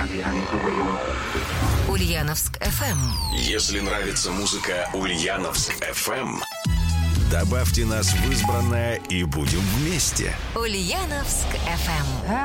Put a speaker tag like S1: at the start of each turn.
S1: Ульяновск FM.
S2: Если нравится музыка Ульяновск FM, добавьте нас в избранное и будем вместе.
S1: Ульяновск FM.